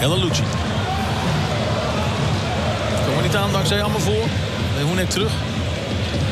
Ella Lucci. Komen we niet aan dankzij allemaal voor. Hoenek terug.